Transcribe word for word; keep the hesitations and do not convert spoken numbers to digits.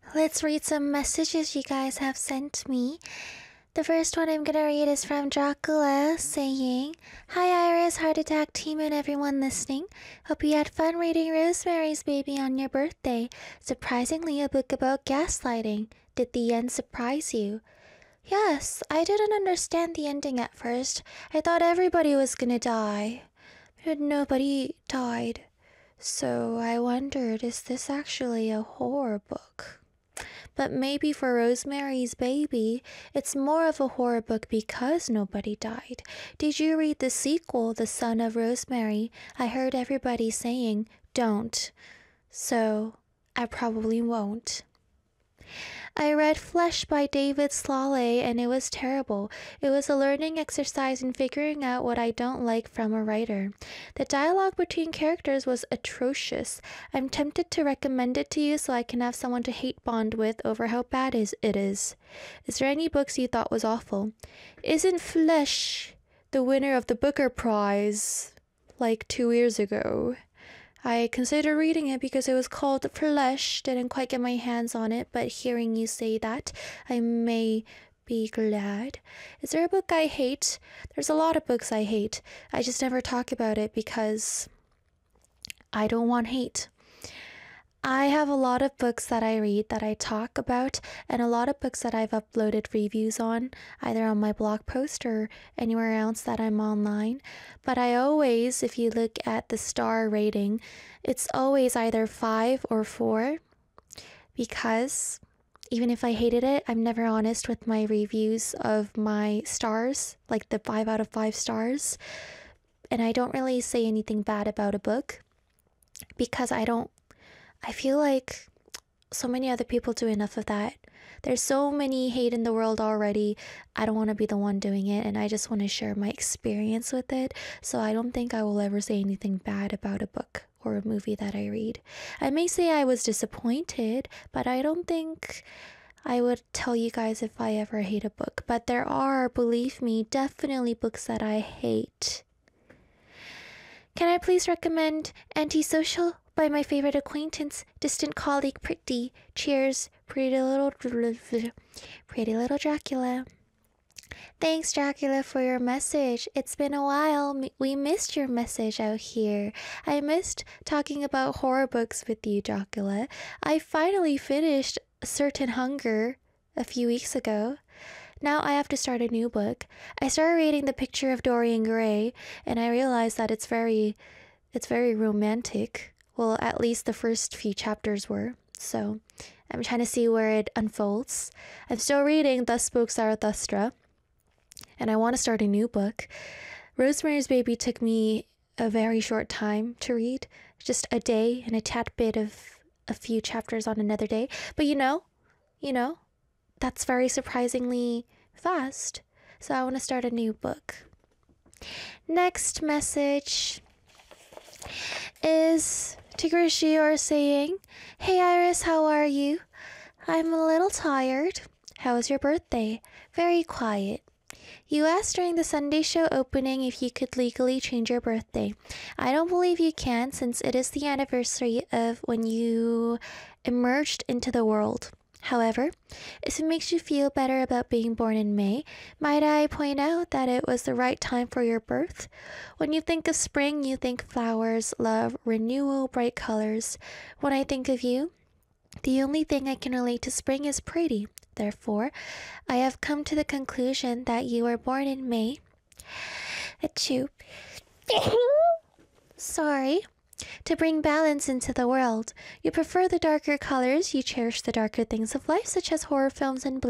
Let's read some messages you guys have sent me. The first one I'm gonna read is from Dracula saying, "Hi Iris, Heart Attack team and everyone listening. Hope you had fun reading Rosemary's Baby on your birthday. Surprisingly, a book about gaslighting. Did the end surprise you?" Yes, I didn't understand the ending at first. I thought everybody was gonna die, but nobody died. So I wondered, is this actually a horror book? But maybe for Rosemary's Baby, it's more of a horror book because nobody died. Did you read the sequel, The Son of Rosemary? I heard everybody saying, don't. So I probably won't. I read Flesh by David Slale and it was terrible. It was a learning exercise in figuring out what I don't like from a writer. The dialogue between characters was atrocious. I'm tempted to recommend it to you so I can have someone to hate bond with over how bad it is. Is there any books you thought was awful? Isn't Flesh the winner of the Booker Prize like two years ago? I considered reading it because it was called Flesh. Didn't quite get my hands on it, but hearing you say that, I may be glad. Is there a book I hate? There's a lot of books I hate. I just never talk about it because I don't want hate. I have a lot of books that I read that I talk about, and a lot of books that I've uploaded reviews on, either on my blog post or anywhere else that I'm online. But I always, if you look at the star rating, it's always either five or four, because even if I hated it, I'm never honest with my reviews of my stars, like the five out of five stars. And I don't really say anything bad about a book because I don't I feel like so many other people do enough of that. There's so many hate in the world already. I don't want to be the one doing it, and I just want to share my experience with it. So I don't think I will ever say anything bad about a book or a movie that I read. I may say I was disappointed, but I don't think I would tell you guys if I ever hate a book. But there are, believe me, definitely books that I hate. Can I please recommend Antisocial by my favorite acquaintance, distant colleague Pretty? Cheers, pretty little, pretty little Dracula. Thanks, Dracula, for your message. It's been a while. We missed your message out here. I missed talking about horror books with you, Dracula. I finally finished A Certain Hunger a few weeks ago. Now I have to start a new book. I started reading The Picture of Dorian Gray, and I realized that it's very, it's very romantic. Well, at least the first few chapters were. So I'm trying to see where it unfolds. I'm still reading Thus Spoke Zarathustra, and I want to start a new book. Rosemary's Baby took me a very short time to read, just a day and a tad bit of a few chapters on another day. But you know, you know, that's very surprisingly fast. So I want to start a new book. Next message is Tigger Shior saying, "Hey Iris, how are you? I'm a little tired. How was your birthday? Very quiet. You asked during the Sunday show opening if you could legally change your birthday. I don't believe you can, since it is the anniversary of when you emerged into the world. However, if it makes you feel better about being born in May, might I point out that it was the right time for your birth? When you think of spring, you think flowers, love, renewal, bright colors. When I think of you, the only thing I can relate to spring is pretty. Therefore, I have come to the conclusion that you were born in May." Achoo. Sorry. "To bring balance into the world. You prefer the darker colors, you cherish the darker things of life, such as horror films and